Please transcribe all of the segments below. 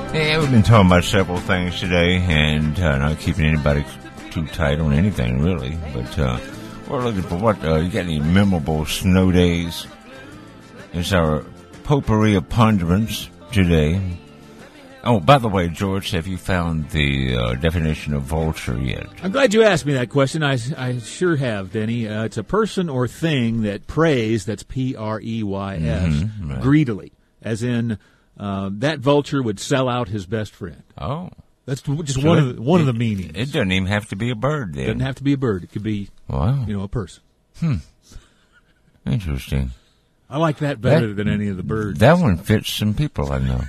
Yeah, we've been talking about several things today, and not keeping anybody too tight on anything, really. But we're looking for what, you got any memorable snow days? It's our potpourri of ponderance today. Oh, by the way, George, have you found the definition of vulture yet? I'm glad you asked me that question. I sure have, Denny. It's a person or thing that preys, that's P-R-E-Y-S, right. greedily, as in that vulture would sell out his best friend. Oh. That's just one of the meanings. It doesn't even have to be a bird, then. It doesn't have to be a bird. It could be, a person. Interesting. I like that better than any of the birds. That one fits some people I know.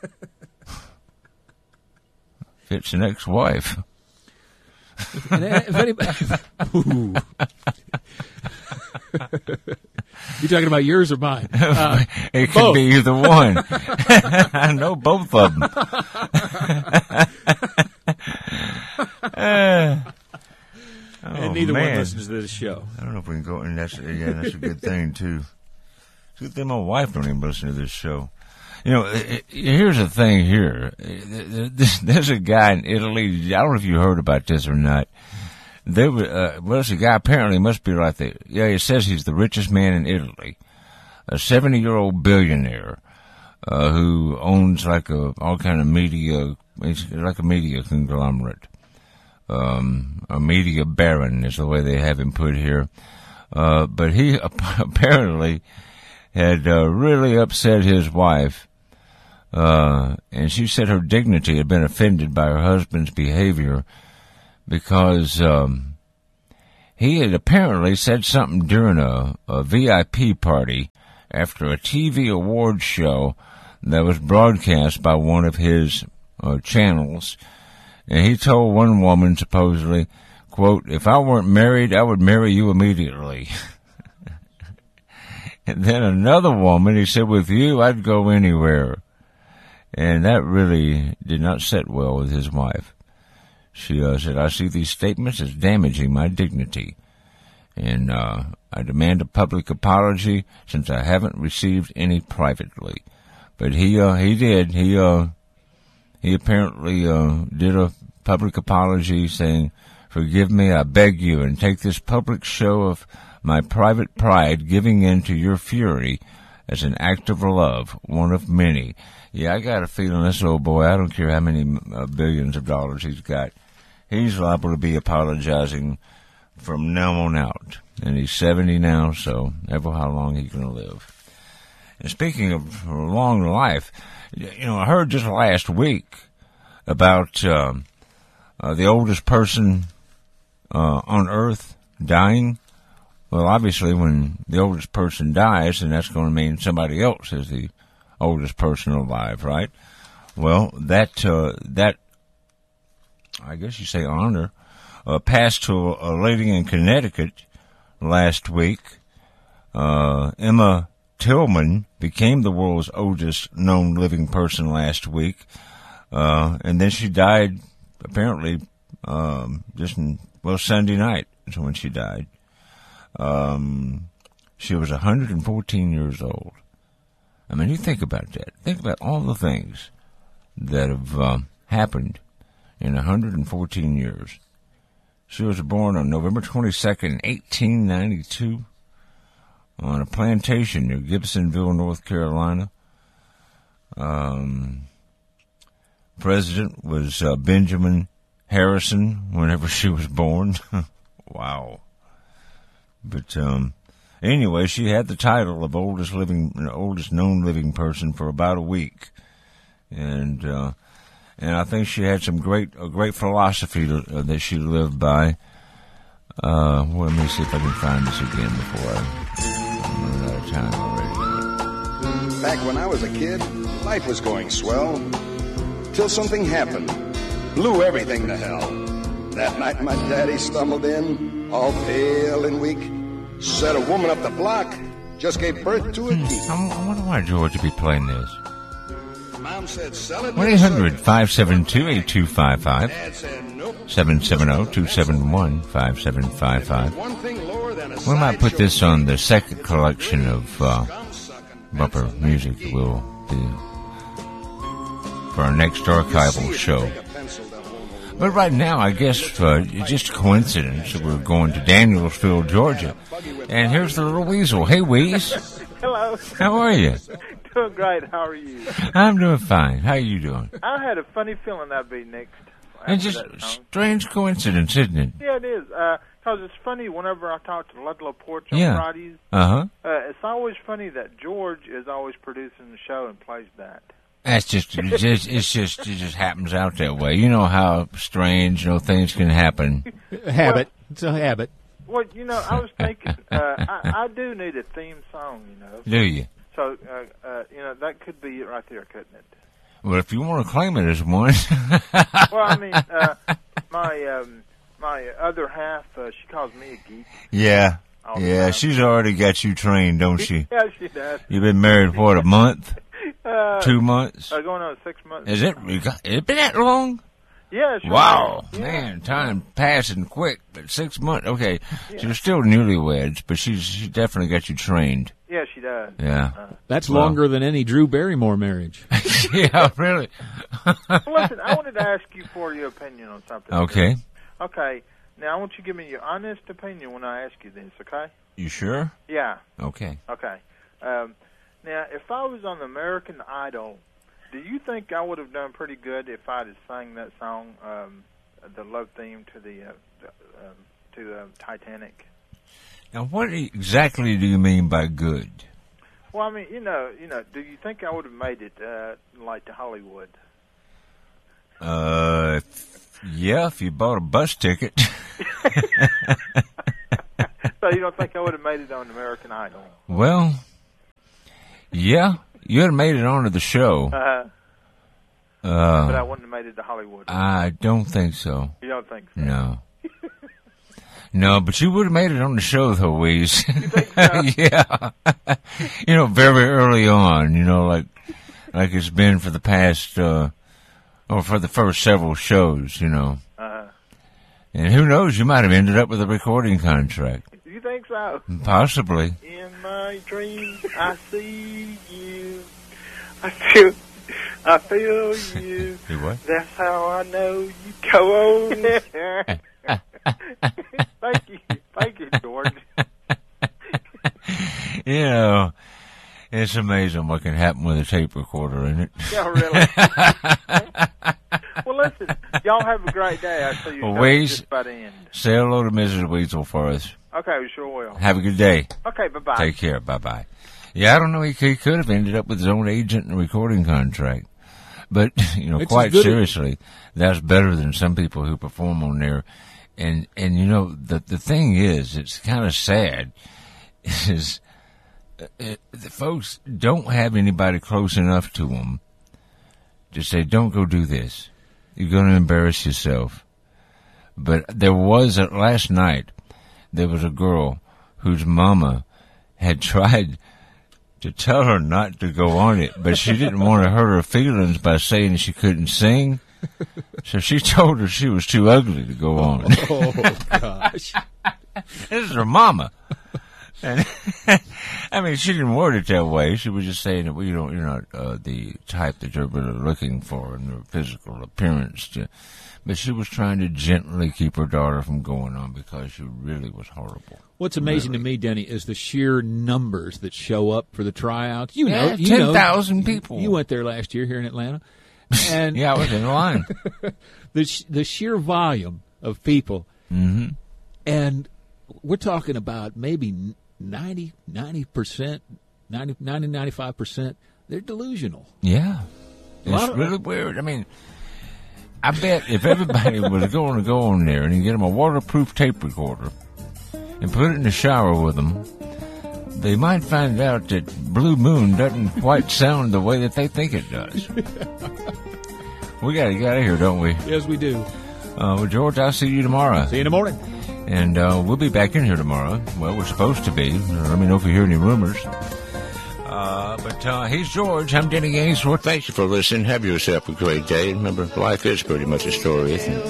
Fits an ex-wife. Ooh. You talking about yours or mine? It could be either one. I know both of them. And neither one listens to this show. I don't know if we can go, and that's a good thing too. It's a good thing my wife don't even listen to this show. You know, here's the thing here. There's a guy in Italy. I don't know if you heard about this or not. It's a guy apparently must be like it says he's the richest man in Italy. A 70-year-old billionaire, who owns like all kind of media, it's like a media conglomerate. A media baron is the way they have him put here. But he apparently had really upset his wife, and she said her dignity had been offended by her husband's behavior because he had apparently said something during a VIP party after a TV awards show that was broadcast by one of his channels, and he told one woman supposedly, quote, "If I weren't married, I would marry you immediately." And then another woman, he said, "With you, I'd go anywhere." And that really did not sit well with his wife. She said, "I see these statements as damaging my dignity, and I demand a public apology since I haven't received any privately." But he did. He apparently did a public apology saying, "Forgive me, I beg you, and take this public show of my private pride giving in to your fury as an act of love, one of many." Yeah, I got a feeling this old boy, I don't care how many billions of dollars he's got, he's liable to be apologizing from now on out. And he's 70 now, so ever how long he's going to live. And speaking of long life, I heard just last week about the oldest person on Earth dying. Well, obviously, when the oldest person dies, then that's going to mean somebody else is the oldest person alive, right? Well, that I guess you say honor, passed to a lady in Connecticut last week. Emma Tillman became the world's oldest known living person last week, and then she died apparently Sunday night is when she died. She was 114 years old. I mean, you think about that. Think about all the things that have happened in 114 years. She was born on November 22nd, 1892, on a plantation near Gibsonville, North Carolina. President was Benjamin Harrison whenever she was born. Wow. But anyway, she had the title of oldest known living person for about a week, and I think she had a great philosophy that she lived by. Well, let me see if I can find this again before I'm running out of time already. Back when I was a kid, life was going swell, till something happened, blew everything to hell. That night my daddy stumbled in, all pale and weak. Said a woman up the block just gave birth to a geek. I wonder why George would be playing this. Mom said, sell it. 1-800-572-8255. 770-271-5755. We might put this on the second collection of bumper music we'll do for our next archival show. But right now, I guess it's just a coincidence that we're going to Danielsville, Georgia. And here's the little weasel. Hey, Weeze. Hello. How are you? Doing great. How are you? I'm doing fine. How are you doing? I had a funny feeling that'd be next. It's just a strange coincidence, isn't it? Yeah, it is. Because it's funny whenever I talk to Ludlow Porch on Yeah. Fridays. It's always funny that George is always producing the show and plays that. That's just, it just happens out that way. You know how strange, things can happen. Habit. It's a habit. Well, I was thinking, I do need a theme song, Do you? So, that could be it right there, couldn't it? Well, if you want to claim it as one. Well, I mean, my other half, she calls me a geek. Yeah. all the Yeah, time. she's already got you trained, don't she? Yeah, she does. You've been married, what, a month? 2 months? Going on 6 months. Is it? It been that long? Yeah, sure. Wow, Yeah. man, time passing quick, but 6 months, okay. So you're still newlyweds, but she definitely got you trained. Yeah, she does. Yeah. That's Well. longer than any Drew Barrymore marriage. Yeah, really. Well, listen, I wanted to ask you for your opinion on something. Okay. Okay. Now, I want you to give me your honest opinion when I ask you this, okay? You sure? Yeah. Okay. Okay. Now, if I was on American Idol, do you think I would have done pretty good if I'd have sang that song, the love theme to the Titanic? Now, what exactly do you mean by good? Well, I mean, do you think I would have made it like to Hollywood? Yeah, if you bought a bus ticket. So you don't think I would have made it on American Idol? Well, yeah, you'd have made it onto the show. But I wouldn't have made it to Hollywood. I don't think so. You don't think so? No. No, but you would have made it on the show, though, Weeze. Yeah. Very early on, like it's been for the past, or for the first several shows, And who knows, you might have ended up with a recording contract. You think so? Possibly. In my dreams, I see you. I feel you. You what? That's how I know you go on. Thank you, George. It's amazing what can happen with a tape recorder, isn't it? Yeah, really. Well, listen, y'all have a great day. I see you just about to end. Say hello to Mrs. Weasel for us. Okay, we sure will. Have a good day. Okay, bye-bye. Take care. Bye-bye. Yeah, I don't know. He could have ended up with his own agent and recording contract. But, quite seriously, that's better than some people who perform on there. And the thing is, it's kind of sad, is the folks don't have anybody close enough to them to say, don't go do this. You're going to embarrass yourself. But there was, last night, there was a girl whose mama had tried to tell her not to go on it, but she didn't want to hurt her feelings by saying she couldn't sing. So she told her she was too ugly to go on. Oh, gosh. This is her mama. And I mean, she didn't word it that way. She was just saying that you're not the type that you're really looking for in your physical appearance. But she was trying to gently keep her daughter from going on because she really was horrible. What's amazing to me, Denny, is the sheer numbers that show up for the tryouts. 10,000 people. You went there last year here in Atlanta. And yeah, I was in line. the sheer volume of people. Mm-hmm. And we're talking about maybe 90%, 95%, they're delusional. Yeah. It's really weird. I mean, I bet if everybody was going to go on there and you get them a waterproof tape recorder and put it in the shower with them, they might find out that Blue Moon doesn't quite sound the way that they think it does. We got to get out of here, don't we? Yes, we do. Well, George, I'll see you tomorrow. See you in the morning. And we'll be back in here tomorrow. Well, we're supposed to be. Let me know if you hear any rumors. But he's George. I'm Denny Gainesworth. Thank you for listening. Have yourself a great day. Remember, life is pretty much a story, isn't it?